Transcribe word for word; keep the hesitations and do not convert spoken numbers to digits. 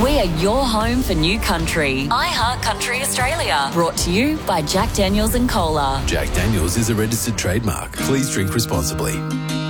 We are your home for new country. I Heart Country Australia. Brought to you by Jack Daniels and Cola. Jack Daniels is a registered trademark. Please drink responsibly.